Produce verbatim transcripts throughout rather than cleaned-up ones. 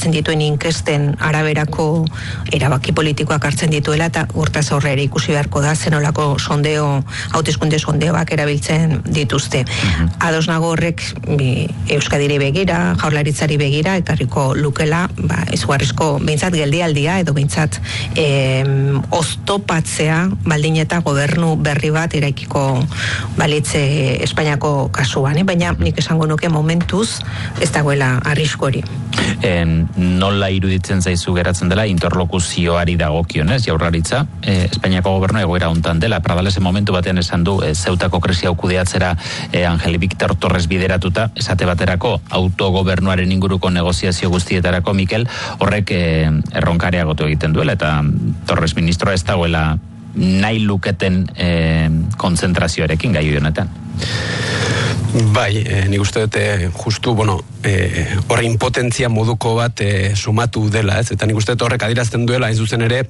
egiten dituen inkesten araberako erabaki politikoak hartzen dituela, eta urtaz aurrera ikusi beharko da zenolako sondeo, hauteskunde sondeoak erabiltzen dituzte. Uh-huh. Ados nago horrek bi, Euskadiri begira, Jaurlaritzari begira, ekarriko lukela, ba, izugarrizko behintzat geldialdia, edo behintzat eh, oztopatzea baldin eta gobernu berri bat eraikiko balitze Espainiako kasuan, eh? Baina nik esango nuke momentuz ez dagoela arrisku hori. Eh, nola iruditzen zaizu geratzen dela interlokuzioari dagokionez, Jaurlaritza, eh, Espainiako gobernu egoera hontan dela, Pradalesen momentu batean esan du, eh, Zeutako krisi hau kudeatzera eh, Angel Victor Torres bideratuta, esate baterako autogobernuaren inguruko negoziazio guztietarako, Mikel, horrek eh, erronkareagotu egiten duela, eta Torres ministroa ez dagoela nahi luketen eh, konzentrazioarekin gai honetan. Bai, eh, nik uste dute justu, bueno, eh, horre impotentzia moduko bat eh, sumatu dela, ez? Eta nik uste dut horrek adirazten duela, ez zuzen ere,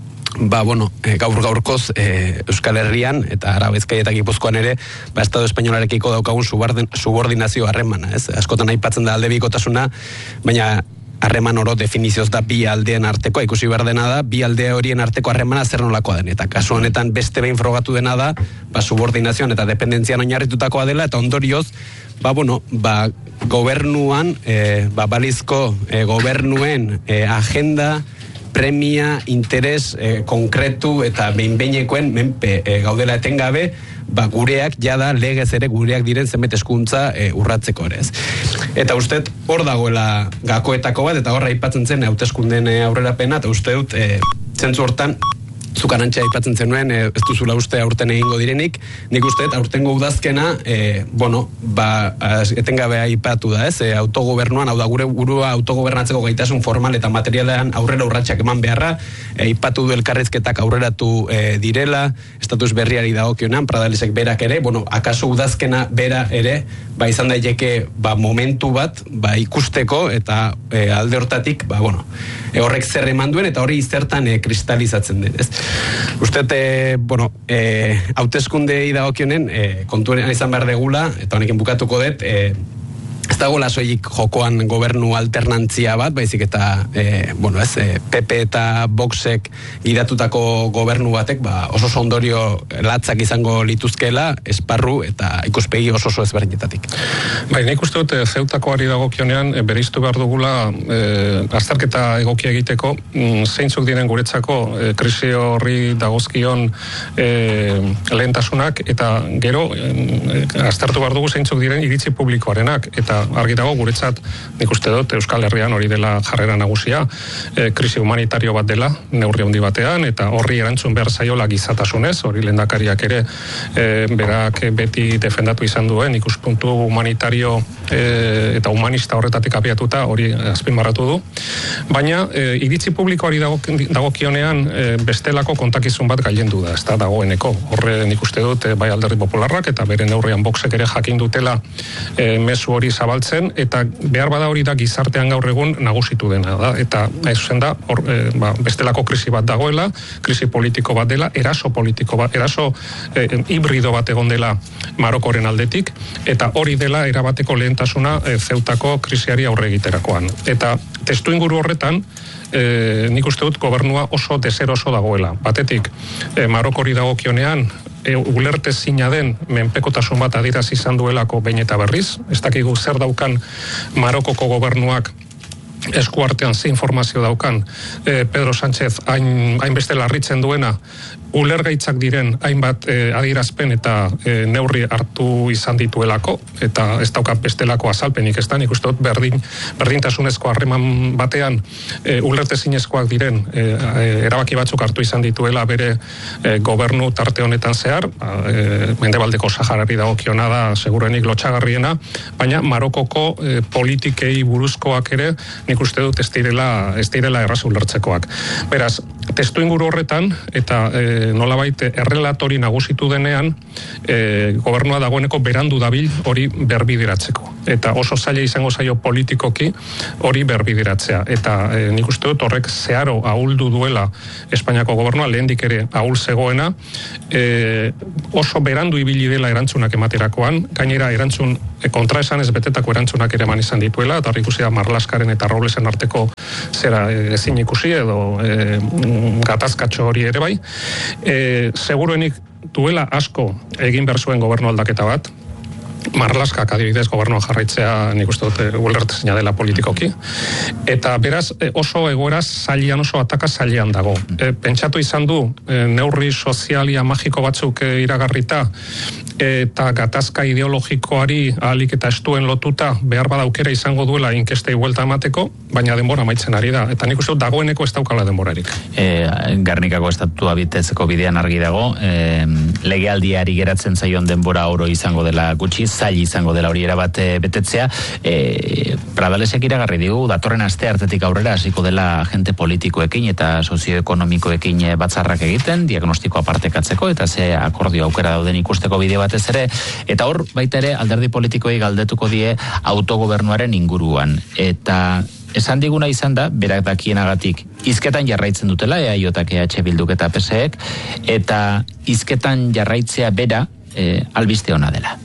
ba, bueno, eh, gaur gaurkoz eh, Euskal Herrian, eta Arabezkai eta Gipuzkoan ere, ba, Estado Espainolarekiko daukagun subordinazio harremana, ez? Askotan aipatzen da aldebikotasuna, baina harreman oro definizioz da bi aldeen arteko, ikusi behar dena da, bi alde horien arteko harremana zer nolakoa den, eta kasu honetan beste behin frogatu dena da, ba, subordinazioan eta dependentzian oinarritutakoa dela, eta ondorioz, ba, bueno, ba, gobernuan, e, ba, balizko e, gobernuen e, agenda, premia, interes e, konkretu eta behin-behinekoen menpe e, gaudela etengabe, ba, gureak jada legez ere gureak diren zenbait eskuntza e, urratzeko ere ez. Eta uste hor dagoela gakoetako bat, eta horra aipatzen zen hauteskundeen aurrerapena, eta uste dut e, zentzu hortan zukarantxa aipatzen zenuen, e, ez duzula uste aurten egingo direnik, nik uste aurtengo udazkena, e, bueno, ba, etengabe aipatu da, ez, e, autogobernuan, hau da gure burua autogobernatzeko gaitasun formal eta materialean aurrera urratsak eman beharra, e, aipatu du elkarrizketak aurreratu e, direla, estatus berriari dagokionean, Pradalesek berak ere, bueno, akaso udazkena bera ere, ba, izan daiteke, ba, momentu bat, ba, ikusteko, eta e, alde hortatik, ba, bueno, e, horrek zer eman duen, eta hori zertan e, kristalizatzen den, ez. Uste, e, bueno, e, hauteskundei dagokionen, e, kontuaren izan behar degula, eta honekin bukatuko dut, e, ez dago lasoik jokoan gobernu alternantzia bat, baizik eta, e, bueno, ez, e, P P eta Voxek gidatutako gobernu batek, ba, oso ondorio latzak izango lituzkela, esparru eta ikuspegi oso oso ezberdinetatik. Bai, nik uste dut Zeutakoari dagokionean e, bereiztu behar dugula e, azterketa egokia egiteko, mm, zeintzuk diren guretzako e, krisi horri dagozkion e, lehentasunak, eta gero e, aztertu behar dugu zeintzuk diren iritzi publikoarenak, eta argi dago guretzat, nik uste dut Euskal Herrian hori dela jarrera nagusia, e, krisi humanitario bat dela, neurri handi batean, eta horri erantzun behar zaiola gizatasunez, hori lehendakariak ere e, berak beti defendatu izan duen, ikuspuntu humanitario e, eta humanista horretatik abiatuta, hori azpimarratu du. Baina, e, iritzi publikoari dagokionean e, bestelako kontakizun bat gailendu da, ez da dagoeneko. Horre nik uste dut, e, bai Alderdi Popularrak, eta bere neurrian Voxek ere jakin dutela e, mezu hori zabaltzen, eta behar bada hori da gizartean gaur egun nagusitu dena da, eta zuzen da, or, e, ba, bestelako krisi bat dagoela, krisi politiko bat dela, eraso politiko bat, eraso e, hibrido bat egon dela Marokoren aldetik, eta hori dela erabateko lehentasuna e, Zeutako krisiari aurre egiterakoan. Eta testu inguru horretan, e, nik uste dut gobernua oso deseroso dagoela. Batetik, e, Marokori dagokionean, E, ulertezina den menpekotasun bat adierazi izan duelako behin eta berriz, ez dakigu zer daukan Marokoko gobernuak eskuartean ze informazio daukan e, Pedro Sánchez hain, hainbeste larritzen duena, ulergaitzak diren hainbat e, adierazpen eta e, neurri hartu izan dituelako, eta ez dauka bestelako azalpenik, ez da, nik uste dut berdin, berdintasunezko harreman batean e, ulertezinezkoak diren e, e, erabaki batzuk hartu izan dituela bere e, gobernu tarte honetan zehar, e, Mendebaldeko Saharari dagokiona da segurenik lotsagarriena, baina Marokoko e, politikei buruzkoak ere nik uste dut ez direla, ez direla erraz ulertzekoak. Beraz, testu inguru horretan, eta e, nolabait errelatori nagusitu denean, e, gobernua dagoeneko berandu dabil hori berbideratzeko. Eta oso zaila izango zaio politikoki hori berbideratzea. Eta e, nik uste dut horrek zeharo ahuldu duela Espainiako gobernua, lehendik ere ahul zegoena, e, oso berandu ibili dela erantzunak ematerakoan, gainera erantzun e, kontraesanez betetako erantzunak ere eman izan dituela, eta hori ikusi da Marlaskaren eta Roblesen arteko zera e, ezin ikusi edo e, gatazkatxo hori ere bai. E, seguruenik duela asko egin behar zuen gobernu aldaketa bat, Marlaskak adibidez gobernuan jarraitzea nik uste dute ulertezina dela politikoki. Eta beraz oso egoera zailean, oso ataka zailean dago. E, pentsatu izan du e, neurri sozialia magiko batzuk e, iragarrita eta gatazka ideologikoari ahalik eta estuen lotuta behar badaukera izango duela inkestei buelta emateko, baina denbora amaitzen ari da. Eta nik uste dut dagoeneko ez daukala denborarik. E, Gernikako estatua bitetzeko bidean argi dago, e, legealdiari geratzen zaion denbora oro izango dela gutxi, zail izango dela hori erabat betetzea. E, Pradalesek iragarri digu, datorren aste hartetik aurrera hasiko dela agente politikoekin eta sozioekonomikoekin batzarrak egiten, diagnostikoa partekatzeko eta ze akordio aukera dauden ikusteko bide batez ere, eta hor baita ere alderdi politikoei galdetuko die autogobernuaren inguruan. Eta esan diguna izan da, berak dakienagatik, hizketan jarraitzen dutela, E A J K, E H Bilduk eta P S ek, eta hizketan jarraitzea bera e, albiste ona dela.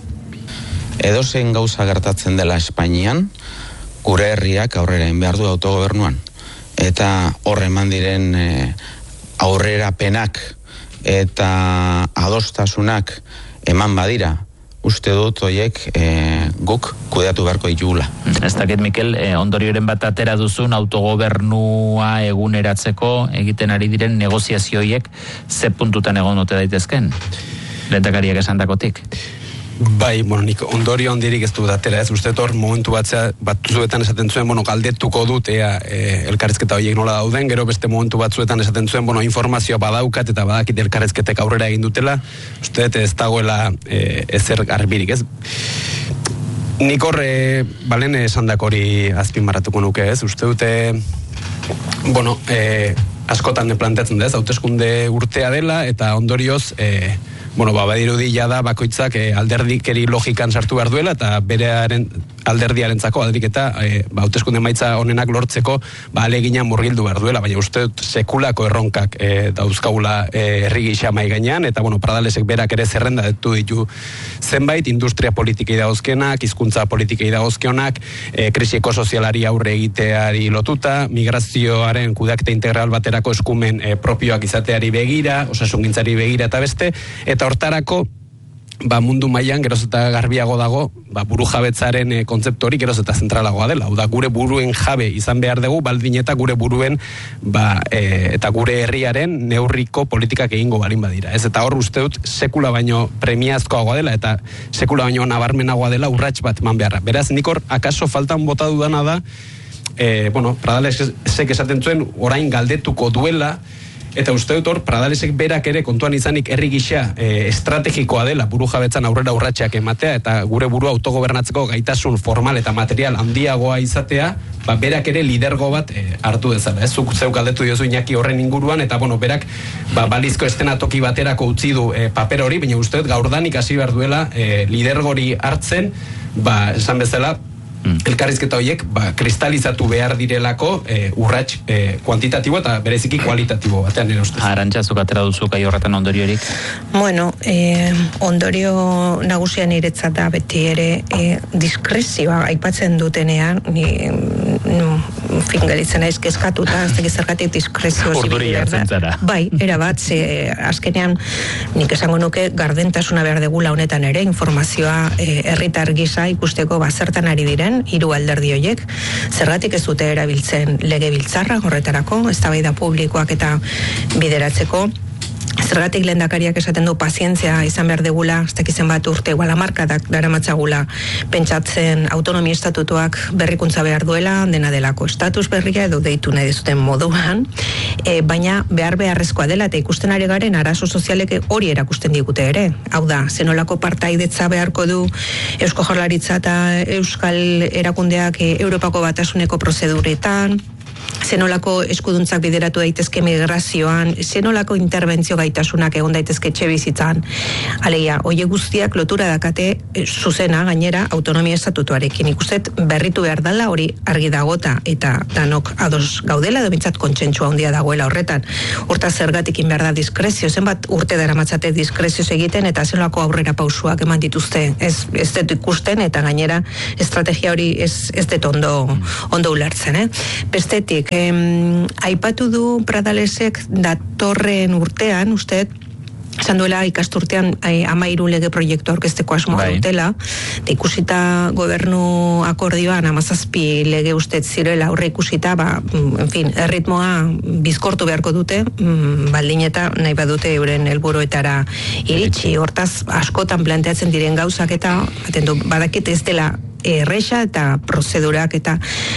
Edozein gauza gertatzen dela Espainian, gure herriak aurrera egin behar du autogobernuan. Eta horre eman diren e, aurrerapenak eta adostasunak eman badira, uste dut horiek e, guk kudeatu beharko ditugula. Ez dakit, Mikel, e, ondorioren bat atera duzun autogobernua eguneratzeko egiten ari diren negoziazioiek ze puntutan egon ote daitezken? Lehendakariak esandakotik. Bai, bueno, nik ondorio handirik ez du datera, ez uste hor momentu batzea, batzuetan esaten zuen, bueno, galdetuko dut ea e, elkarrizketa horiek nola dauden, gero beste momentu batzuetan esaten zuen, bueno, informazioa badaukat eta badakit elkarrizketek aurrera egin dutela, uste ez dagoela e, ezer garbirik, ez? Nik hor, e, balen esandak hori azpimarratuko nuke, ez? Uste dute, bueno, e, askotan planteatzen da, ez? Hauteskunde urtea dela eta ondorioz, e, bueno, ba, badirudi jada bakoitzak e, alderdikeri logikan sartu behar duela eta berearen alderdiarentzako alderik eta e, ba, hauteskunde emaitza honenak lortzeko ba, alegina murgildu behar duela, baina uste dut sekulako erronkak e, dauzkagula e, herri gisa mai gainean, eta bueno, Pradalesek berak ere zerrenda ditu ditu zenbait industria politikei dagozkenak, hizkuntza politikei dagozkionak, e, krisi ekosozialari aurre egiteari lotuta, migrazioaren kudeaketa integral baterako eskumen e, propioak izateari begira, osasungintzari begira eta beste, eta hortarako ba, mundu mailan geroz eta garbiago dago ba, buru jabetzaren e, kontzeptu hori geroz eta zentralagoa dela. Hau da, gure buruen jabe izan behar dugu, baldin eta gure buruen ba, e, eta gure herriaren neurriko politikak egingo balin badira. Ez eta hor uste dut sekula baino premiazkoagoa dela eta sekula baino nabarmenagoa dela urrats bat eman beharra. Beraz, nik hor akaso faltan bota dudana da, e, bueno, Pradalesek esaten zuen orain galdetuko duela, eta uste dut hor, Pradalesek berak ere kontuan izanik herri gisa e, estrategikoa dela buru jabetzan aurrera urratsak ematea eta gure burua autogobernatzeko gaitasun formal eta material handiagoa izatea, ba, berak ere lidergo bat e, hartu dezala. Ez zuk zeuk galdetu diozu Iñaki horren inguruan, eta bueno, berak ba, balizko estenatoki baterako utzi du e, paper hori, baina uste dut gaurdanik hasi behar duela e, lidergori hartzen, ba, esan bezala, Mm. elkarrizketa horiek ba, kristalizatu behar direlako e, urrats e, kuantitatibo eta bereziki kualitatibo batean ere ustez. Arantxa, zuk atera duzu gai horretan ondoriorik? Bueno, eh, ondorio nagusian iretzat da beti ere eh, diskrezioa aipatzen dutenean, ni mm, fin gelitzen aiz kezkatuta, ez tekiz zergatik diskrezio urduri jartzen zara. Bai, erabat, ze azkenean nik esango nuke gardentasuna behar degula honetan ere, informazioa herritar eh, gisa ikusteko bazertan ari diren hiru alderdi horiek, zergatik ez dute erabiltzen legebiltzarra horretarako, eztabaida publikoak eta bideratzeko. Zergatik lehendakariak esaten du pazientzia izan behar degula, ez dakizen bat urte igual hamarkadak daramatzagula pentsatzen autonomia estatutuak berrikuntza behar duela, dena delako estatus berria edo deitu nahi dizuten moduan, e, baina behar beharrezkoa dela eta ikusten ari garen arazo sozialek hori erakusten digute ere. Hau da, zenolako partaidetza beharko du Eusko Jaurlaritza eta Euskal erakundeak e, Europako Batasuneko prozeduretan, zenolako eskuduntzak bideratu daitezke migrazioan, zenolako interbentzio gaitasunak egon daitezke etxe bizitzan. Alegia, oie guztiak lotura dakate e, zuzena gainera autonomia estatutuarekin. Ikustet berritu behar dela hori argi dagota eta danok ados gaudela, domintzat kontsentsua handia dagoela horretan. Horta zergatikin behar da diskrezio, zenbat urte dara matzate diskrezioz egiten eta zenolako aurrera pausuak eman dituzte. Ez, ez dut ikusten eta gainera estrategia hori ez, ez dut ondo, ondo ulertzen. Eh? Bestetik, em, aipatu du Pradalesek datorren urtean, uste, esan duela ikasturtean eh, amairu lege proiektu aurkezteko asmoa bai. Dutela, eta ikusita gobernu akordioan amazazpi lege ustez zirela aurre ikusita, ba, en fin, erritmoa bizkortu beharko dute, baldin eta nahi badute euren helburuetara iritsi, hortaz askotan planteatzen diren gauzak eta atendu, badakit ez dela erresa eta prozedurak eta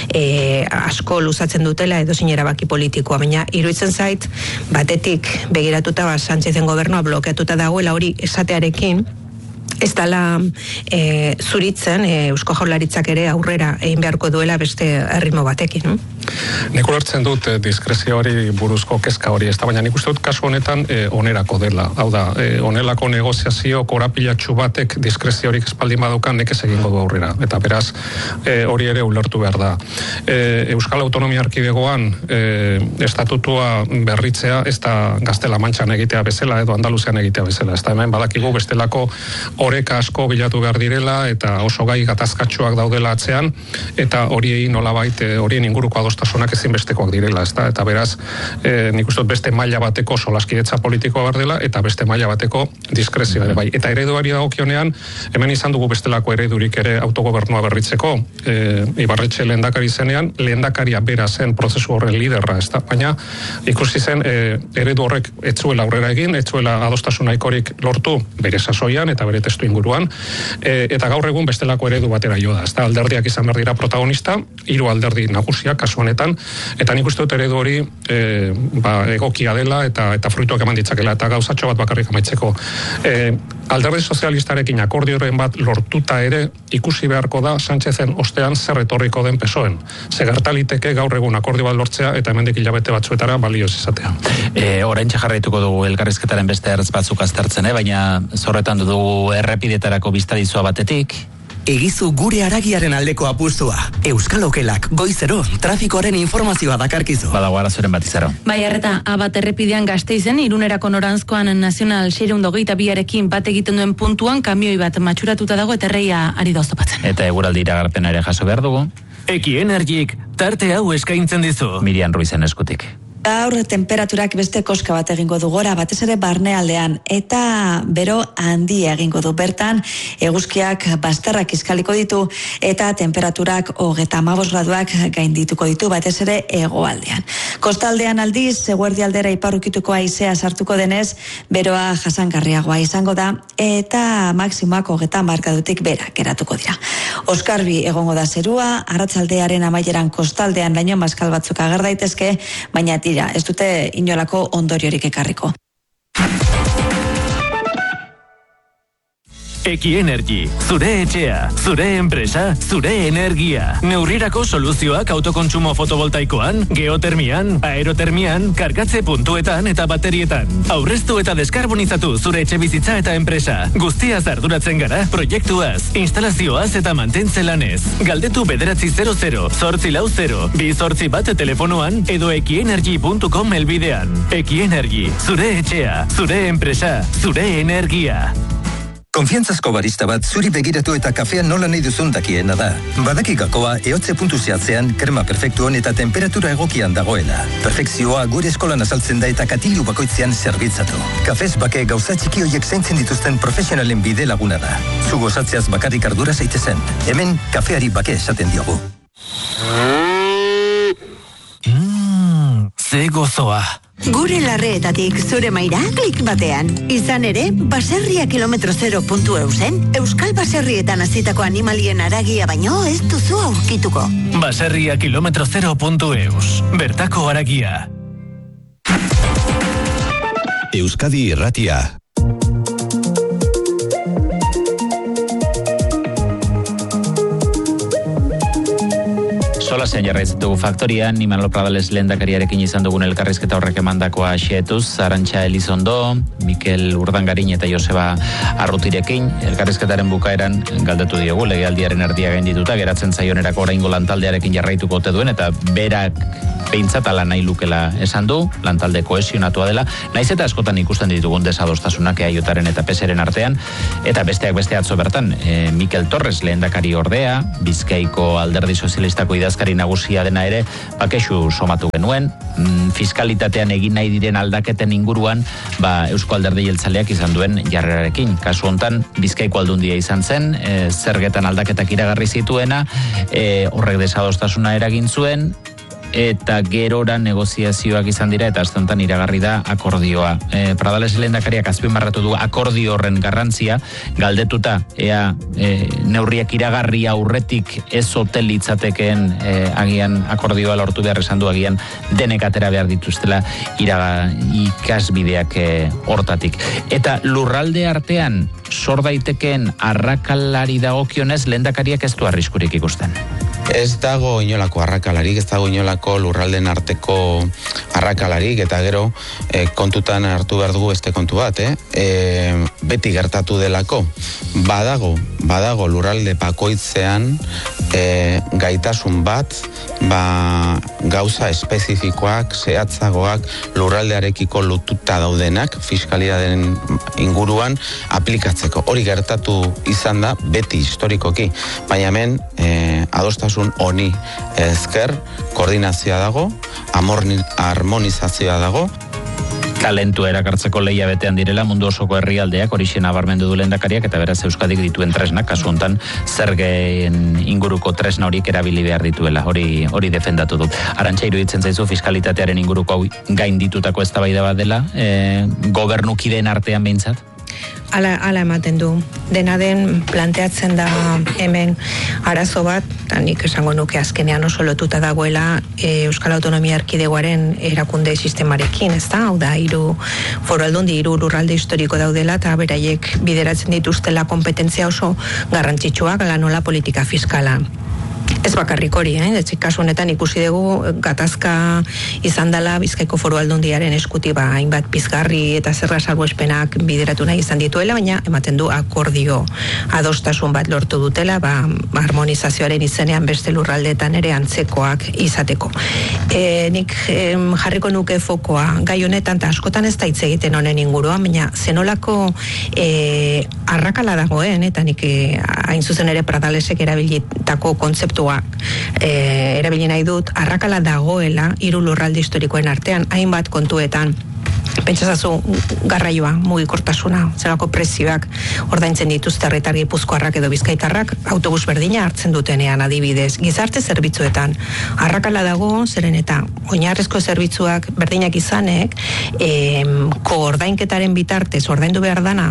e, asko luzatzen dutela edo zinera baki politikoa, baina iruditzen zait batetik begiratuta ba, Sánchezen gobernua blokeatuta dagoela hori esatearekin ez dela e, zuritzen e, Eusko Jaurlaritzak ere aurrera egin beharko duela beste erritmo batekin. No? Nik ulertzen dut eh, diskrezio hori buruzko kezka hori, ez da, baina nik uste dut kasu honetan eh, onerako dela. Hau da, eh, onelako negoziazio korapilatxu batek diskrezio horik espaldin badukan nekez egingo du aurrera. Eta beraz, eh, hori ere ulertu behar da. Eh, Euskal Autonomia Erkidegoan eh, estatutua berritzea, ez da Gaztela Mantxan egitea bezala edo Andaluzian egitea bezala. Ez da, hemen badakigu bestelako oreka asko bilatu behar direla eta oso gai gatazkatsuak daudela atzean eta horiei nolabait horien inguruko adostasunak ezinbestekoak direla, ezta? Eta beraz, eh, nik uste dut beste maila bateko solaskidetza politikoa behar dela eta beste maila bateko diskrezioa ere bai. Eta ereduari dagokionean, hemen izan dugu bestelako eredurik ere autogobernua berritzeko, eh, Ibarretxe lehendakari zenean, lehendakaria bera zen prozesu horren liderra, ezta? Baina ikusi zen eh, eredu horrek etzuela aurrera egin, etzuela adostasun nahikorik lortu bere sasoian eta bere testu inguruan, e, eta gaur egun bestelako eredu batera jo da. Ez da, alderdiak izan behar dira protagonista, hiru alderdi nagusiak kasu honetan, eta nik uste dut eredu hori e, ba, egokia dela eta eta fruituak eman ditzakela, eta gauzatxo bat bakarrik amaitzeko. E, alderdi sozialistarekin akordioren bat lortuta ere ikusi beharko da Sánchezen ostean zer etorriko den P S O En. Ze gertaliteke gaur egun akordio bat lortzea eta hemendik hilabete batzuetara balioz izatea. E, oraintxe jarraituko dugu elkarrizketaren beste ertz batzuk aztertzen, eh? Baina zorretan dugu errepidetarako biztadizua batetik. Egizu gure aragiaren aldeko apustua. Euskal Okelak goizero trafikoaren informazioa dakarkizu. Badago arazoren bat izaro. Bai, arreta, abat errepidean Gasteizen, Irunerako noranzkoan Nazional seiehun eta hogeita biarekin bat egiten duen puntuan kamioi bat matxuratuta dago eta erreia ari da oztopatzen. Eta eguraldi iragarpena ere jaso behar dugu. Eki Energik tarte hau eskaintzen dizu. Mirian Ruizen eskutik. Gaur temperaturak beste koska bat egingo du gora, batez ere barnealdean, eta bero handia egingo du. Bertan, eguzkiak bastarrak iskaliko ditu, eta temperaturak hogeta hamabost graduak gaindituko ditu, batez ere hegoaldean. Kostaldean aldiz, eguerdi aldera iparrukituko haizea sartuko denez, beroa jasangarriagoa izango da, eta maksimoak hogeta hamar gradutik bera geratuko dira. Oskarbi egongo da zerua, arratsaldearen amaieran kostaldean laino maskal batzuk ager daitezke, baina tira, ez dute inolako ondoriorik ekarriko. Eki Energy, zure etxea, zure enpresa, zure energia. Neurrirako soluzioak autokontsumo fotovoltaikoan, geotermian, aerotermian, kargatze puntuetan eta baterietan. Aurreztu eta deskarbonizatu zure etxe bizitza eta enpresa. Guztiaz arduratzen gara, proiektuaz, instalazioaz eta mantentze lanez. Galdetu bederatzi zero zero, zortzi lau zero, bi zortzi bat telefonoan edo ekienergy puntu com elbidean. Eki Energy, zure etxea, zure enpresa, zure energia. Konfiantzazko barista bat zuri begiratu eta kafean nola nahi duzun dakiena da. Badaki gakoa eotze puntu zehatzean, krema perfektuan eta temperatura egokian dagoela. Perfekzioa gure eskolan azaltzen da eta katilu bakoitzean zerbitzatu. Kafez bake gauza txiki hoiek zaintzen dituzten profesionalen bide laguna da. Zu gozatzeaz bakarrik ardura zaitezen. Hemen kafeari bake esaten diogu. Mmm, ze gozoa. Gure larreetatik zure maira klik batean. Izan ere, baserria kilometro zero puntu eusen, Euskal Baserrietan hazitako animalien aragia baino ez duzu aurkituko. Baserria kilometro zero puntu eus. Bertako aragia. Euskadi Irratia. Solasean jarraitzatugu faktorian, Imanol Pradales lehendakariarekin izan dugun elkarrizketa horrek emandakoa xehetuz, Arantxa Elizondo, Mikel Urdangarin eta Joseba Arrutirekin, elkarrizketaren bukaeran galdetu diogu, legealdiaren erdia gaindituta, geratzen zaionerako oraingo lantaldearekin jarraituko ote duen, eta berak behintzat ala nahi lukela esan du, lantalde kohesionatua dela, naiz eta askotan ikusten ditugun desadostasunak eaiotaren eta peseren artean, eta besteak beste atzo bertan, e, Mikel Torres lehendakari ordea, Bizkaiko Alderdi Sozialistako idazkari nagusia dena ere, bakexu somatu genuen, mm, fiskalitatean egin nahi diren aldaketen inguruan, ba, Eusko Alderdi Jeltzaleak izan duen jarrerarekin. Kasu hontan, Bizkaiko Aldundia izan zen, e, zergetan aldaketak iragarri zituena, e, horrek desadostasuna eragin zuen, eta gerora negoziazioak izan dira, eta astantan iragarri da akordioa. E, Pradales lehendakariak azpimarratu du akordio horren garrantzia, galdetuta, ea e, neurriak iragarri aurretik ez hotel litzatekeen e, agian akordioa lortu behar esan du, agian denek atera behar dituztela iraga, ikasbideak e, hortatik. Eta lurralde artean sor daitekeen arrakalari dagokionez lehendakariak ez du arriskurik ikusten. Ez dago inolako arrakalarik, ez dago inolako lurralden arteko arrakalarik, eta gero e, kontutan hartu behar dugu beste kontu bat, eh? E, beti gertatu delako. Badago, badago lurralde bakoitzean e, gaitasun bat, ba, gauza espezifikoak, zehatzagoak, lurraldearekiko lotuta daudenak, fiskalitateen inguruan aplikatzeko. Hori gertatu izan da beti historikoki, baina hemen e, adostasun honi ezker koordinazioa dago, amorni, harmonizazioa dago. Talentua erakartzeko lehia betean direla mundu osoko herrialdeak, horixe nabarmendu du lehendakariak, eta beraz Euskadik dituen tresnak, kasu hontan zergeen inguruko tresna horiek erabili behar dituela, hori hori defendatu du. Arantxa, iruditzen zaizu fiskalitatearen inguruko gain ditutako eztabaida bat dela, e, gobernukideen artean behintzat? Ala, ala ematen du. Dena den planteatzen da hemen arazo bat, eta nik esango nuke azkenean oso lotuta dagoela e, Euskal Autonomia Erkidegoaren erakunde sistemarekin, ez da? Hau da, hiru foru aldundi, hiru lurralde historiko daudela, eta beraiek bideratzen dituztela kompetentzia oso garrantzitsuak, ala nola politika fiskala. Ez bakarrik hori, eh? Etzik kasu honetan ikusi dugu gatazka izan dela Bizkaiko Foru Aldundiaren eskuti ba hainbat pizgarri eta zerga salbuespenak bideratu nahi izan dituela, baina ematen du akordio adostasun bat lortu dutela, ba harmonizazioaren izenean beste lurraldeetan ere antzekoak izateko. E, nik em, jarriko nuke fokoa gai honetan, eta askotan ez da hitz egiten honen inguruan, baina zenolako e, arrakala dagoen, eta nik e, hain zuzen ere Pradalesek erabilitako kontzeptua E, erabili nahi dut, arrakala dagoela hiru lurralde historikoen artean, hainbat kontuetan. Pentsazazu garraioa, mugikortasuna, zelako prezioak ordaintzen dituzte herritar gipuzkoarrak edo bizkaitarrak autobus berdina hartzen dutenean adibidez. Gizarte zerbitzuetan arrakala dago, zeren eta oinarrezko zerbitzuak berdinak izanek, e, koordainketaren bitartez ordaindu behar dana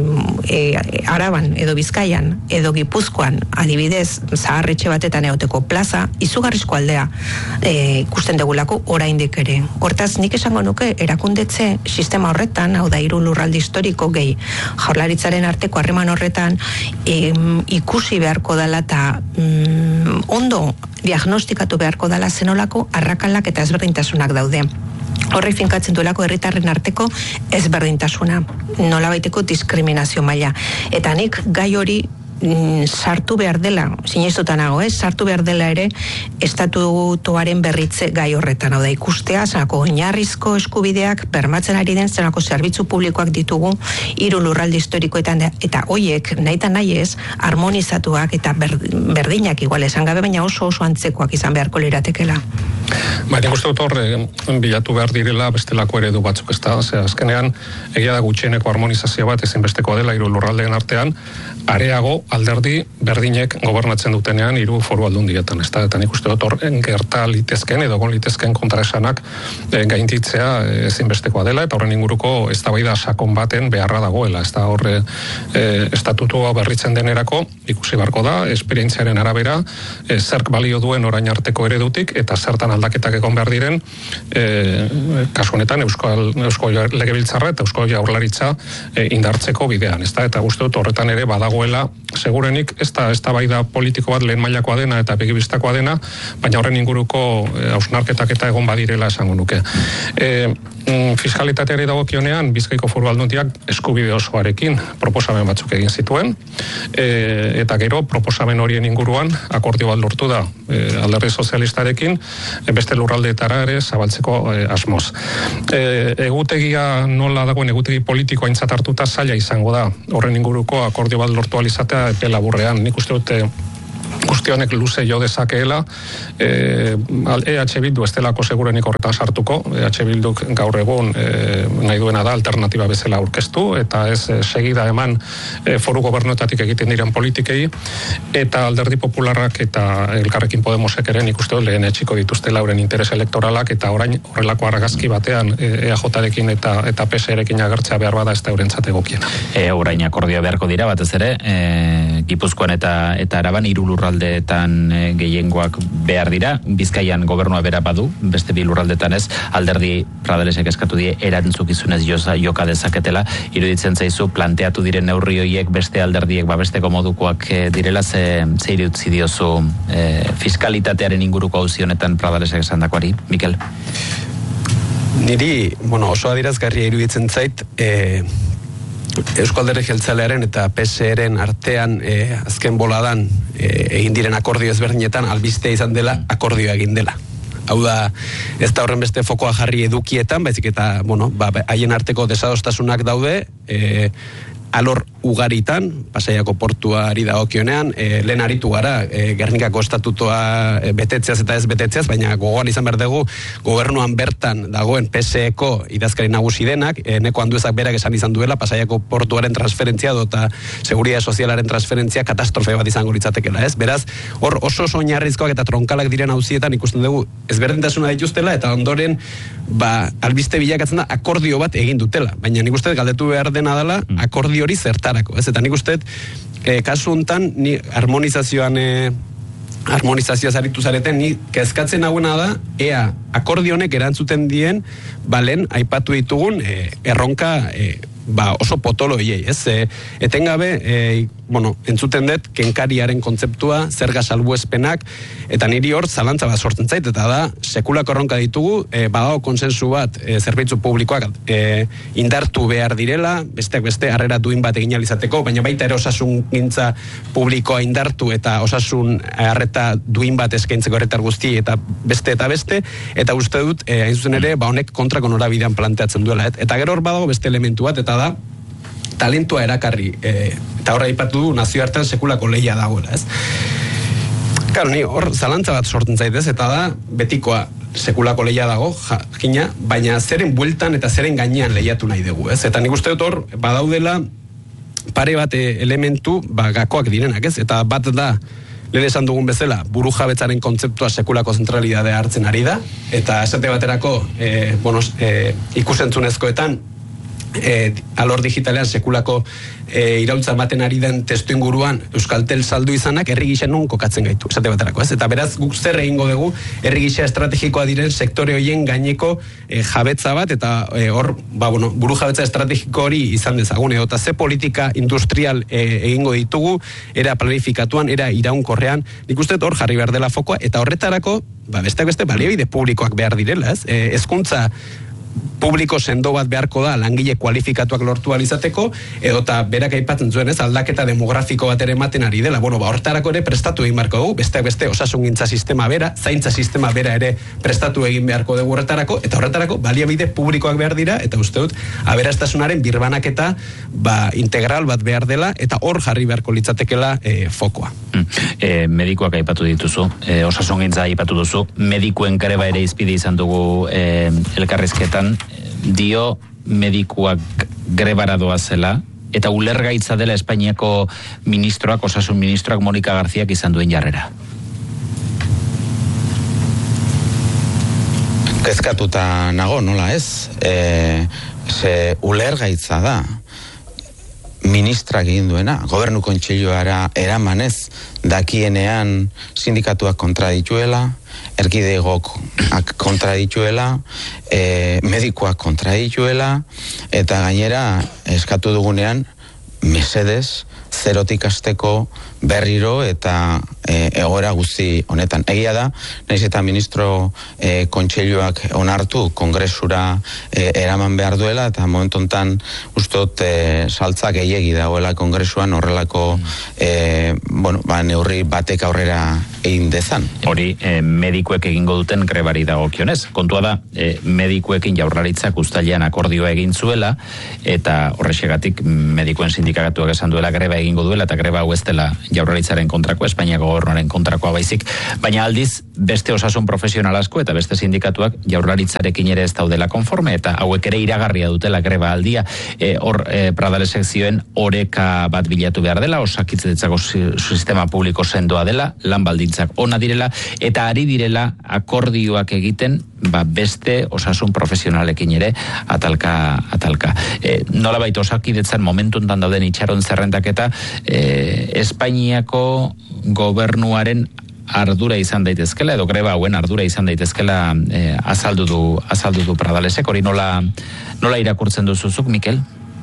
e, Araban edo Bizkaian edo Gipuzkoan adibidez zaharretxe batetan eoteko plaza, izugarrizko aldea e, ikusten degulako oraindik ere. Hortaz nik esango nuke erakundetze sistema horretan, hau da hiru lurralde historiko gehi Jaurlaritzaren arteko harreman horretan em, ikusi beharko dela eta mm, ondo diagnostikatu beharko dela zenolako arrakalak eta ezberdintasunak daude. Horrek finkatzen duelako herritarren arteko ezberdintasuna, nolabaiteko diskriminazio maila. Eta nik gai hori sartu behar dela, sinestuta nago, eh? sartu behar dela ere estatutuaren berritze gai horretan, hau da ikustea, zenako oinarrizko eskubideak bermatzen ari den, zenako zerbitzu publikoak ditugu hiru lurralde historikoetan, eta hoiek nahita nahi ez, harmonizatuak eta berdinak igual esan gabe, baina oso oso antzekoak izan beharko liratekela. Baina uste dut horre, bilatu behar direla bestelako eredu batzuk, ez da, Ose, azkenean egia da gutxieneko harmonizazio bat ezinbesteko dela hiru lurraldeen artean, areago alderdi berdinek gobernatzen dutenean hiru foru aldundietan, ez da, eta nik uste dut horren gerta litezken edo gon litezken kontraesanak e, gainditzea ezinbestekoa dela, eta horren inguruko eztabaida sakon baten beharra dagoela, ez da, horre e, estatutua berritzen denerako ikusi barko da, esperientziaren arabera e, zerk balio duen orain arteko eredutik, eta zertan aldaketak egon behar diren e, kasu honetan Euskal, Eusko Legebiltzarra eta Eusko Jaurlaritza e, indartzeko bidean, ez da, eta uste dut horretan ere badagoela segurenik ez da eztabaida politiko bat lehen mailakoa dena eta begibistakoa dena, baina horren inguruko hausnarketak eta egon badirela esango nuke. E, fiskalitateari dagokionean Bizkaiko Foru Aldundiak eskubide osoarekin proposamen batzuk egin zituen, e, eta gero proposamen horien inguruan akordio bat lortu da e, alderdi sozialistarekin e, beste lurraldeetara ere zabaltzeko e, asmoz. E, egutegia nola dagoen egutegi politikoa aintzat hartuta zaila izango da horren inguruko akordio bat lortu alizatea epe laburrean. Nik uste dute guztionek luze jo dezakeela, e, E H Bildu ez delako segurenik horretan sartuko, E H Bilduk gaur egun e, nahi duena da alternatiba bezala aurkeztu, eta ez e, segida eman e, foru gobernuetatik egiten diren politikei, eta alderdi popularrak eta Elkarrekin Podemosek ere nik uste lehen etxiko dituzte lauren interes elektoralak, eta orain horrelako argazki batean E A J-rekin eta, eta P S E-rekin agertzea behar bada ez da eurentzat egokiena. E, orain akordioa beharko dira batez ere, e, Gipuzkoan eta, eta Araban hiru lurraldeetan e, gehiengoak behar dira, Bizkaian gobernua bera badu, beste bi lurraldetan ez, alderdi Pradalesek eskatu die erantzukizunez joza, joka dezaketela, iruditzen zaizu planteatu diren neurri horiek beste alderdiek babesteko modukoak e, direla, ze, ze irutzi diozu e, fiskalitatearen inguruko auzionetan Pradalesek esandakoari, Mikel? Niri, bueno, oso adierazgarria iruditzen zait, e, Eusko Alderdi Jeltzalearen eta P S E-ren artean e, azken boladan e, egin diren akordio ezberdinetan albistea izan dela akordioa egin dela. Hau da, ez da horren beste fokoa jarri edukietan, baizik eta, bueno, ba, haien arteko desadostasunak daude, e, alor ugaritan, Pasaiako portuari dagokionean, e, lehen aritu gara, e, Gernikako estatutoa e, betetzeaz eta ez betetzeaz, baina gogoan izan behar dugu, gobernuan bertan dagoen P S E-ko idazkari nagusi denak, e, neko handuezak berak esan izan duela, Pasaiako portuaren transferentzia eta seguridade sozialaren transferentzia katastrofe bat izango litzatekela, ez? Beraz, hor oso oinarrizkoak eta tronkalak diren auzietan ikusten dugu ezberdintasuna dituztela, eta ondoren, ba, albiste bilakatzen da akordio bat egin dutela, baina nik uste galdetu behar dena dela, akordio hori zertarako, ez? Eta nik uste, e, kasu hontan, ni harmonizazioan, e, harmonizazioa zaritu zareten, ni kezkatzen hauena da, ea, akordionek erantzuten dien, balen, aipatu ditugun, e, erronka, e, ba, oso potolo hiei, ez? E, etengabe, e, bueno, entzuten dut, kenkariaren kontzeptua, zerga salbuespenak, eta niri hor zalantza bat sortzen zait, eta da, sekulako erronka ditugu, e, badago konsensu bat, e, zerbitzu publikoak e, indartu behar direla, besteak beste, harrera duin bat egin alizateko, baina baita ere osasun gintza publikoa indartu, eta osasun harreta duin bat eskaintzeko herritar guzti, eta beste eta beste, eta uste dut, e, hain zuzen ere, ba honek kontrako norabidean planteatzen duela, et? Eta gero hor badago beste elementu bat, eta da, talentua erakarri, e, eta horra ipatu du nazioartean sekulako lehia dagoela, ez? Claro, ni hor zalantza bat sortzen zaitez, eta da, betikoa sekulako lehia dago, jakina, baina zeren bueltan eta zeren gainean lehiatu nahi dugu, ez? Eta nik uste dut hor, badaudela pare bat elementu, ba, gakoak direnak, ez? Eta bat da, lehen esan dugun bezala, buru jabetzaren kontzeptua sekulako zentralidadea hartzen ari da, eta esate baterako, e, bueno, e, ikusentzunezkoetan, E, alor digitalean sekulako e, iraultza ematen ari den testu inguruan Euskaltel saldu izanak herri gisa nun kokatzen gaitu, esate baterako, ez? Eta beraz guk zer egingo dugu herri gisa estrategikoa diren sektore horien gaineko e, jabetza bat, eta e, hor, ba, bueno, buru jabetza estrategiko hori izan dezagun, eta ze politika industrial e, egingo ditugu, era planifikatuan, era iraunkorrean, nik uste hor jarri behar dela fokoa, eta horretarako, ba, besteak beste baliabide publikoak behar direla, ez? E, hezkuntza publiko sendo bat beharko da langile kualifikatuak lortu alizateko, edota berak aipatzen zuen, ez, aldaketa demografiko bat ere ematen ari dela. Bueno, ba, hortarako ere prestatu egin beharko dugu, besteak beste osasungintza sistema bera, zaintza sistema bera ere prestatu egin beharko dugu horretarako, eta horretarako baliabide publikoak behar dira, eta uste dut, aberastasunaren birbanaketa, ba, integral bat behar dela, eta hor jarri beharko litzatekela e, fokoa. Mm. E, medikoak aipatu dituzu, e, osasungintza aipatu duzu, medikuen kareba ere izpide izan dugu e, elkarrizketan, dio medikuak grebara doazela, eta ulergaitza dela Espainiako ministroak, osasun ministroak Monika Garziak izan duen jarrera. Kezkatuta nago, nola ez? E, ze ulergaitza da ministrak egin duena, gobernu kontseiluara eramanez, dakienean sindikatuak kontra dituela, erkidegok kontra dituela, e, medikoak kontra dituela, eta gainera eskatu dugunean mesedez zerotik hasteko berriro eta e, egoera guzti honetan. Egia da, naiz eta ministro e, kontseiluak onartu kongresura e, eraman behar duela, eta momentu honetan ustot e, saltza gehiegi dagoela kongresuan horrelako e, bueno, ba, neurri batek aurrera egin dezan. Hori, e, medikuek egingo duten grebari dagokionez. Kontua da, e, medikuekin Jaurlaritzak uztailean akordioa egin zuela, eta horrexegatik medikuen sindikatuak esan duela greba egingo duela, eta greba hau ez dela Jaurlaritzaren kontrakoa, Espainiako gobernuaren kontrakoa baizik, baina aldiz beste osasun profesional asko eta beste sindikatuak Jaurlaritzarekin ere ez daudela konforme, eta hauek ere iragarria dutela greba aldia. E, hor, e, Pradalesek zioen oreka bat bilatu behar dela, osakitzetzako sistema publiko sendoa dela, lan baldintzak ona direla, eta ari direla akordioak egiten ba, beste osasun profesionalekin ere atalka, atalka. E, nola baita osakidetzan momentuntan dauden itxaron zerrendak eta e, Espainiako gobernuaren ardura izan daitezkela, edo greba hauen ardura izan daitezkela e, azaldu du, azaldu du Pradalesek, hori nola, nola irakurtzen duzuzuk, Mikel?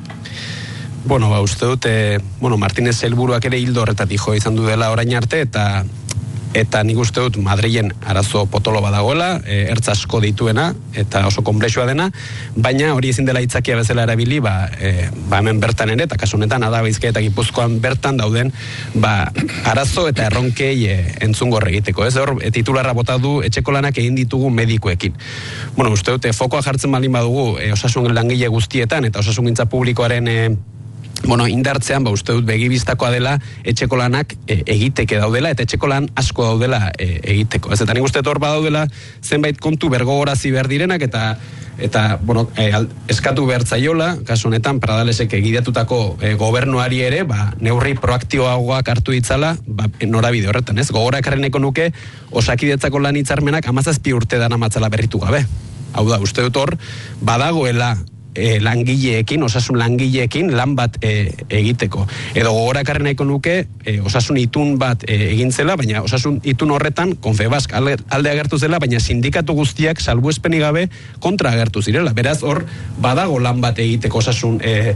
Bueno, ba, uste dut, e, bueno, Martínez helburuak ere hildo horretatik jo izan du dela orain arte, eta eta nik uste dut Madrilen arazo potolo badagoela, e, ertz asko dituena, eta oso konplexua dena, baina hori ezin dela hitzakia bezala erabili, ba, e, ba hemen bertan ere, eta kasu honetan Araba, Bizkaia eta Gipuzkoan bertan dauden, ba, arazo eta erronkei e, entzungor egiteko. Ez hor, e, titularra bota du etxeko lanak egin ditugu medikuekin. Bueno, uste dut, e, fokoa jartzen baldin badugu, e, osasun langile guztietan, eta osasungintza publikoaren e, bueno, indartzean, ba, uste dut begibistakoa dela etxeko lanak e, egiteke daudela, eta etxeko lan asko daudela e, egiteko. Ez eta nik uste hor badaudela zenbait kontu bergogorazi behar direnak, eta eta, bueno, e, eskatu behar zaiola, kasu honetan, Pradalesek egidatutako e, gobernuari ere, ba, neurri proaktioagoak hartu ditzala, ba, norabide horretan, ez? Gogora ekarreneko nuke, osakidetzako lan hitzarmenak hamazazpi urte dana matzala berritu gabe. Hau da, uste dut hor, badagoela E, langileekin, osasun langileekin lan bat e, egiteko. Edo gogorakarren nahiko nuke e, osasun itun bat e, egin zela, baina osasun itun horretan Confebask alde, alde agertu zela, baina sindikatu guztiak salbuespenik gabe kontra agertu zirela. Beraz, hor badago lan bat egiteko osasun e,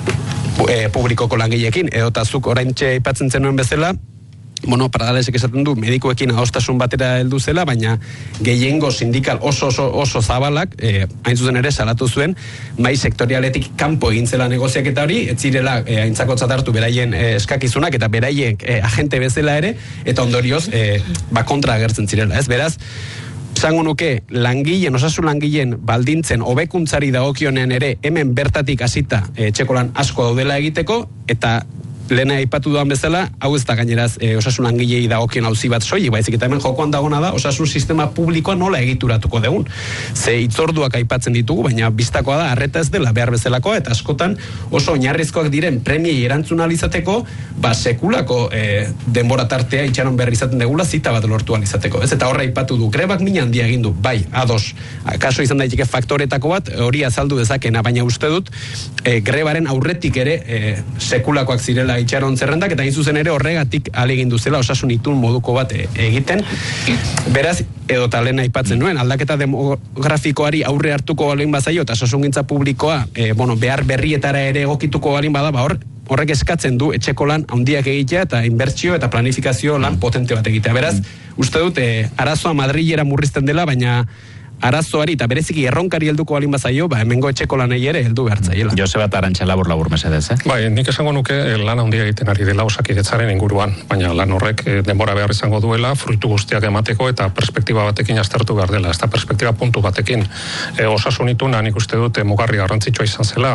e, publikoko langileekin. Edo tazuk oraintxe aipatzen zenuen bezala, bueno, Pradalesek esaten du medikuekin adostasun batera heldu zela, baina gehiengo sindikal oso oso, oso zabalak, eh, hain zuzen ere salatu zuen, mai sektorialetik kanpo egin zela negoziaketa hori, ez zirela eh, aintzakotzat hartu beraien eh, eskakizunak eta beraien eh, agente bezala ere, eta ondorioz eh, ba kontra agertzen zirela, ez? Beraz, esango nuke, langileen, osasun langileen baldintzen hobekuntzari dagokionean ere hemen bertatik hasita eh, etxeko lan asko daudela egiteko, eta lehena aipatu duan bezala, hau ez da gaineraz e, osasun langilei dagokion auzi bat soilik, baizik eta hemen jokoan dagona da osasun sistema publikoa nola egituratuko degun. Ze hitzorduak aipatzen ditugu, baina bistakoa da arreta ez dela behar bezalakoa, eta askotan oso oinarrizkoak diren premiei erantzun alizateko, ba sekulako e, denbora tartea itxaron berri izaten degula zita bat lortu alizateko. Ez eta horra aipatu du, grebak mina handia egin du, bai, ados. Kaso izan daiteke faktoretako bat, hori azaldu dezakena, baina uste dut e, grebaren aurretik ere e, sekulakoak zirela itxaron zerrendak, eta hain zuzen ere horregatik alegindu zela osasun itun moduko bat egiten. Beraz, edo talena aipatzen nuen, aldaketa demografikoari aurre hartuko balin bazaio, eta osasungintza publikoa e, bueno, behar berrietara ere egokituko balin bada, ba hor, horrek eskatzen du etxeko lan handiak egitea eta inbertsio eta planifikazio lan potente bat egitea. Beraz, uste dut, e, arazoa Madrilera murrizten dela, baina arazoari eta bereziki erronkari helduko balin bazaio, ba hemengo etxeko lanei ere heldu behartzaiela. Joseba Arantxa labur labur mesedez, eh? Bai, nik esango nuke lan handia egiten ari dela osakidetzaren inguruan, baina lan horrek denbora behar izango duela, fruitu guztiak emateko eta perspektiba batekin aztertu behar dela, eta perspektiba puntu batekin. E, osasunituna nik uste dut mugarri garrantzitsua izan zela,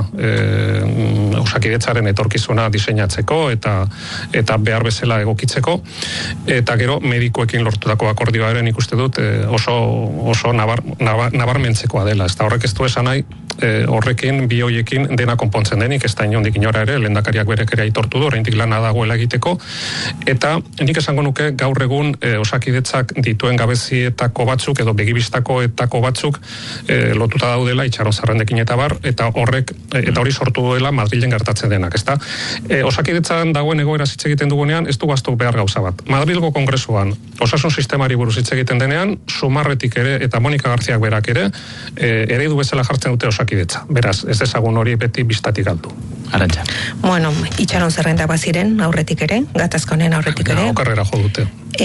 e, osakidetzaren etorkizuna diseinatzeko eta eta behar bezala egokitzeko, eta gero medikuekin lortutako akordioa ere nik uste dut e, oso, oso nabar nabarmentzekoa dela, ez da horrek ez du esan nahi, e, horrekin, bi hoiekin dena konpontzen denik, ez da inondik inora ere, lehendakariak berek ere aitortu du, oraindik lana dagoela egiteko, eta nik esango nuke gaur egun e, osakidetzak dituen gabezietako batzuk, edo begibistako etako batzuk e, lotuta daudela itxaron zerrendekin eta bar, eta horrek, e, eta hori sortu duela Madrilen gertatzen denak, ez da? E, osakidetzan dagoen egoera hitz egiten dugunean, ez du gaztu behar gauza bat. Madrilgo kongresuan, osasun sistemari buruz hitz egiten denean, Sumarretik ere, eta Monika Garziak berak ere, e, eredu bezala jartzen dute osakidetza osakidetza. Beraz, ez dezagun hori beti bistatik galdu. Arantxa. Bueno, itxaron zerrenda baziren aurretik ere, gatazkonen aurretik ere. Okarrera jo dute.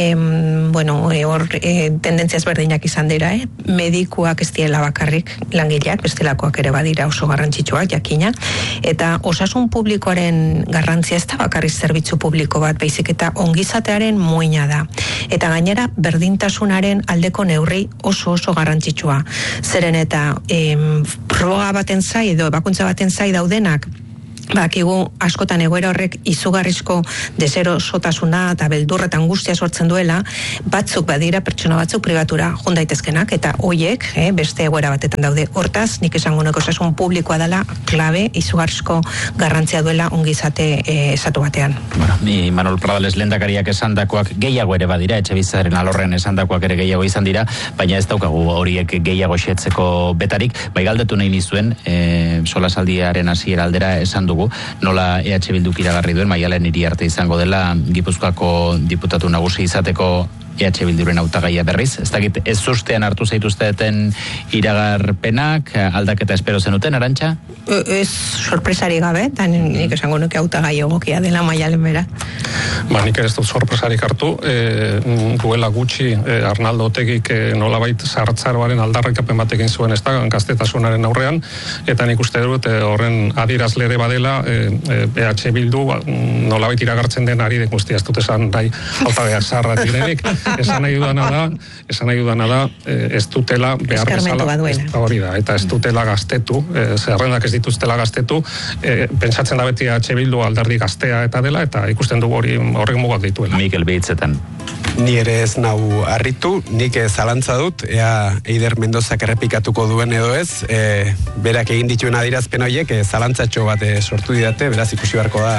Em, bueno, hor e, tendentzia ezberdinak izan dira, eh? Medikuak ez diela bakarrik langileak, bestelakoak ere badira oso garrantzitsuak, jakina, eta osasun publikoaren garrantzia ez da bakarrik zerbitzu publiko bat, baizik eta ongizatearen muina da. Eta gainera, berdintasunaren aldeko neurri oso oso garrantzitsua. Zeren eta em, proga baten zai edo ebakuntza baten zai daudenak, bakigu askotan egoera horrek izugarrizko deserosotasuna eta beldurra eta angustia sortzen duela, batzuk badira pertsona batzuk pribatura joan daitezkenak, eta hoiek eh, beste egoera batetan daude. Hortaz, nik esango nuke osasun publikoa dela klabe, izugarrizko garrantzia duela ongizate eh, esatu batean. Bueno, ni Manol Pradales lehendakariak esandakoak gehiago ere badira, etxebizitzaren alorren esandakoak ere gehiago izan dira, baina ez daukagu horiek gehiago xetzeko betarik, bai galdetu nahi nizuen, eh, solasaldiaren hasiera aldera esan du nola E H Bilduk iragarri duen Maialen Iriarte izango dela Gipuzkoako diputatu nagusi izateko E H Bilduren hautagaia berriz. Ez dakit, ez ustean hartu zaituzteten iragarpenak, aldaketa espero zenuten, Arantxa? Ez sorpresari gabe, eta nik esango nuke hautagai egokia dela Maialen bera. Ba, nik ez dut sorpresarik hartu, e, duela gutxi e, Arnaldo Otegik e, nolabait zahartzaroaren aldarrikapen batekin zuen ez da, gaztetasunaren aurrean, eta nik uste dut e, horren adirazle ere badela e, E H Bildu nolabait iragartzen den ari den guztia, ez dut esan bai hautagaiak zaharrak direnik. Esan nahi dudana da, esan nahi dudana da, ez dutela behar bezala, hori da, eta ez dutela gaztetu, zerrendak ez dituztela gaztetu, e, pentsatzen da beti E H Bildu alderdi gaztea eta dela, eta ikusten dugu hori horrek mugak dituela. Mikel Behitzetan. Ni ere ez nau harritu, nik zalantza dut, ea Eider Mendozak errepikatuko duen edo ez, e, berak egin dituen adirazpen horiek, e, zalantzatxo bat e, sortu didate, beraz ikusi beharko da,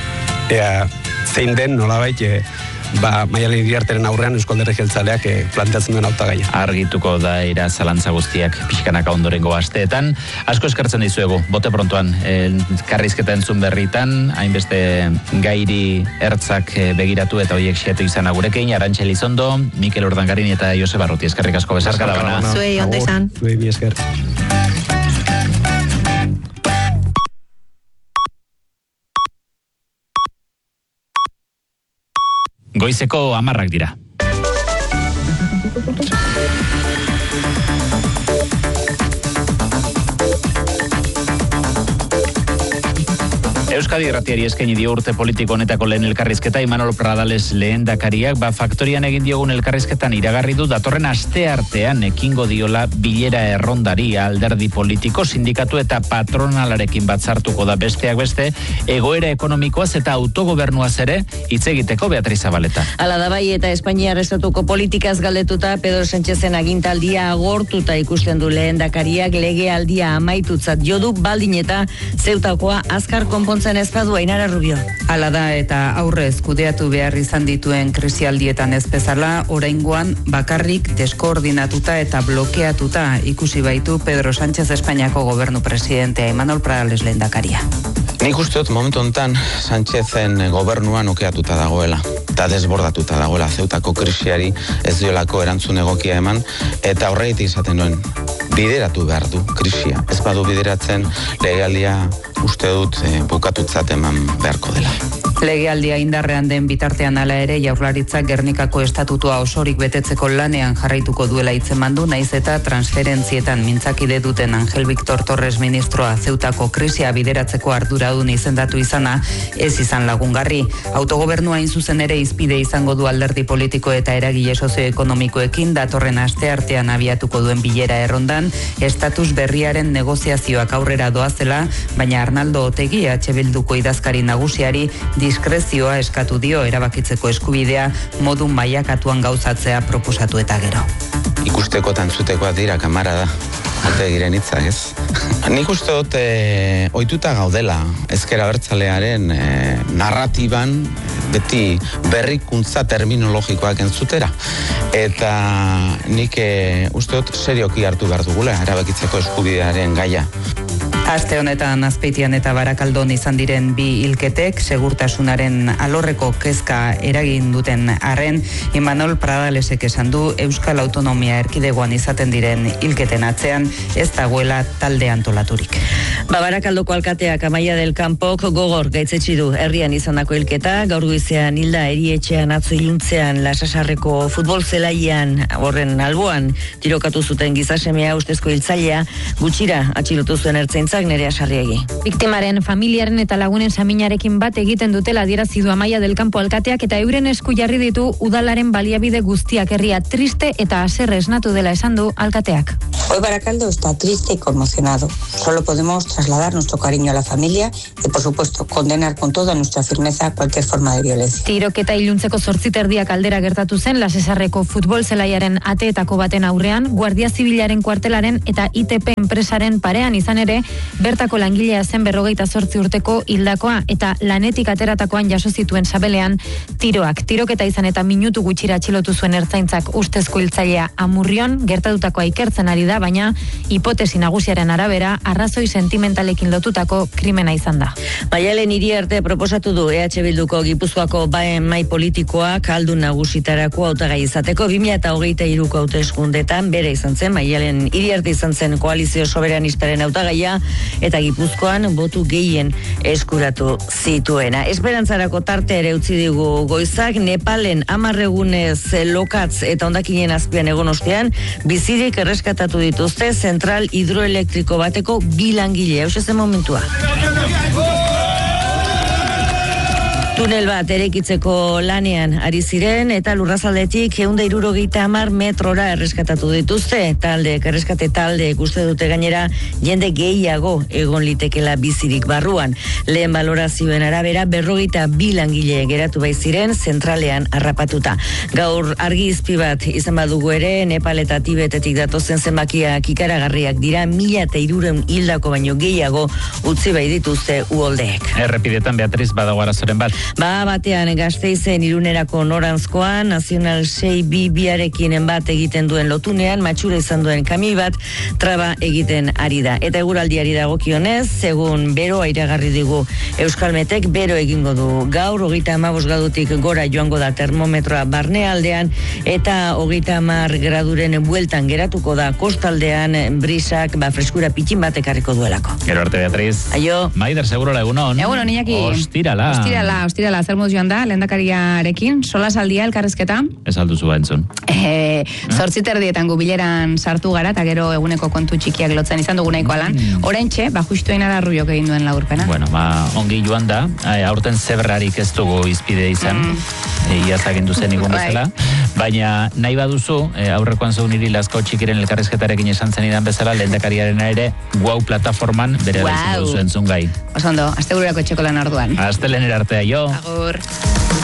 ea zein den nolabait, e, ba, Maialen Iriarteren aurrean Eusko Alderdi Jeltzaleak eh, planteatzen duen hautagaia. Argituko da ira zalantza guztiak pixkanaka ondorengo asteetan. Asko eskertzen dizuegu, bote prontoan, eh, karrizketa entzun berritan, hainbeste gairi ertzak eh, begiratu eta horiek xeatu izan agurekin, Arantxa Elizondo, Mikel Urdangarin eta Jose Barruti. Eskerrik asko bezarka da bana. Zuei, ondo izan. Zuei, mi esker. Goizeko hamarrak dira. Euskadi Irratiari eskaini dio urte politiko honetako lehen elkarrizketa Imanol Pradales lehendakariak, ba faktorian egin diogun elkarrizketan iragarri du datorren aste artean ekingo diola bilera errondari alderdi politiko, sindikatu eta patronalarekin batzartuko da besteak beste, egoera ekonomikoaz eta autogobernuaz ere hitz egiteko Beatriz Zabaleta. Hala da bai, eta Espainiar estatuko politikaz galdetuta Pedro Sánchezen agintaldia agortuta ikusten du lehendakariak, legealdia amaitutzat jodu, baldin eta Zeutakoa azkar konpontzen ez badu. Ainara Rubio. Hala da, eta aurrez kudeatu behar izan dituen krisialdietan ez bezala, oraingoan bakarrik deskoordinatuta eta blokeatuta ikusi baitu Pedro Sánchez Espainiako gobernu presidentea Imanol Pradales lehendakaria. Nik uste dut momentu honetan Sánchezen gobernuan okeatuta dagoela eta desbordatuta dagoela, Zeutako krisiari ez diolako erantzun egokia eman, eta horregatik izaten duen bideratu behar du krisia. Ez badu bideratzen, legealdia uste dut e, bukatutzat eman beharko dela. Legealdia indarrean den bitartean hala ere Jaurlaritzak Gernikako estatutua osorik betetzeko lanean jarraituko duela hitzeman du, naiz eta transferentzietan mintzakide duten Angel Victor Torres ministroa Zeutako krisia bideratzeko arduradun izendatu izana ez izan lagungarri. Autogobernua hain zuzen ere izpide izango du alderdi politiko eta eragile sozioekonomikoekin datorren aste artean abiatuko duen bilera errondan, estatus berriaren negoziazioak aurrera doazela, baina Arnaldo Otegi E H Bilduko idazkari nagusiari diskrezioa eskatu dio erabakitzeko eskubidea modu mailakatuan gauzatzea proposatu eta gero. Ikusteko tantzutekoa dira kamara da, Otegiren hitza, ez? Nik uste dut e, ohituta gaudela ezker abertzalearen e, narratiban beti berrikuntza terminologikoak entzutera. Eta nik e, uste dut serioki hartu behar dugula erabakitzeko eskubidearen gaia. Aste honetan Azpeitian eta Barakaldon izan diren bi hilketek segurtasunaren alorreko kezka eragin duten arren, Imanol Pradalesek esan du Euskal Autonomia Erkidegoan izaten diren hilketen atzean ez dagoela talde antolaturik. Ba, Barakaldoko alkateak Amaia del Campok gogor gaitzetsi du herrian izandako hilketa, gaur goizean hilda erietxean atzo iluntzean Lasasarreko futbol zelaian horren alboan tirokatu zuten gizasemea ustezko hiltzailea gutxira atxilotu zuen ertzaintza Nerea Sarriegi. Biktimaren familiaren eta lagunen saminarekin bat egiten dutela adierazi du Amaia del Campo alkateak eta euren esku jarri ditu udalaren baliabide guztiak, herria triste eta haserre esnatu dela esan du alkateak. Hoy Baracaldo está triste y conmocionado. Solo podemos trasladar nuestro cariño a la familia y, por supuesto, condenar con toda nuestra firmeza cualquier forma de violencia. Tiroketa iluntzeko zortziterdiak aldera gertatu zen Lasesarreko futbol zelaiaren ateetako baten aurrean, Guardia Zibilaren kuartelaren eta I T P enpresaren parean izan ere, bertako langilea zen berrogeita zortzi urteko hildakoa eta lanetik ateratakoan jaso zituen sabelean tiroak. Tiroketa izan eta minutu gutxira atxilotu zuen ertzaintzak ustezko hiltzailea Amurrion, gertatutakoa ikertzen ari da, baina hipotesi nagusiaren arabera arrazoi sentimentalekin lotutako krimena izan da. Maialen Iriarte proposatu du E H Bilduko Gipuzkoako baen mai politikoak aldun nagusitarako hautagai izateko bi mila hogeita hiruko hauteskundetan bere izan zen, Maialen Iriarte izan zen koalizio soberanistaren hautagaia eta Gipuzkoan botu gehien eskuratu zituena. Esperantzarako tarte ere utzi digu goizak, Nepalen amarregunez lokatz eta hondakinen azpian egon ostean, bizirik erreskatatu dituzte zentral hidroelektriko bateko bi langile. Hau zen momentua. Tunel bat erekitzeko lanean ari ziren eta lurrazaldetik ehun eta hirurogeita hamar metrora erreskatatu dituzte. Talde, erreskate talde uste dute gainera jende gehiago egon litekela bizirik barruan. Lehen balorazioen arabera berrogeita bi langile geratu bai ziren zentralean harrapatuta. Gaur argi izpi bat izan badugu ere, Nepal eta Tibetetik datozen zenbakiak ikaragarriak dira, mila eta hirurehun hildako baino gehiago utzi bai dituzte uholdeek. Errepidetan Beatriz badago arazoren bat. Ba, batean Gasteizen irunerako noranzkoan, Nazional sei bi biarekin bat egiten duen lotunean, matxura izan duen kamioi bat traba egiten ari da. Eta eguraldiari dagokionez, segun beroa iragarri digu Euskalmetek, bero egingo du gaur, hogeita hamabost gradutik gora joango da termometroa barnealdean, eta hogeita hamar graduren bueltan geratuko da kostaldean brisak, ba, freskura pitxin bat ekarriko duelako. Gero arte, Beatriz. Aio. Maider, segurola, egunon. Egunon, Iñaki. Ostirala. Ostirala, ostirala, zer moduz joan da, lehendakariarekin, solasaldia elkarrezketa. Ez alduzu ba entzun. E, Zortziterdietan gubileran sartu gara, eta gero eguneko kontu txikiak lotzen izan dugu nahiko alan. Mm. Oraintxe, ba, justu egin da ruiok egin duen laurpena. Bueno, ba, ongi joan da, aurten zebrarik ez dugu izpide izan, mm. iaz agindu zen igun bezala, baina nahi baduzu, e, aurrekoan zau niri Lazkao Txikiren elkarrezketarekin esan zen idan bezala, lehendakariaren ere, Guau plataforman bere wow. duzu entzun gai. Oso ondo, astebururako etxeko lan orduan. Astelener artea, jo. Agur.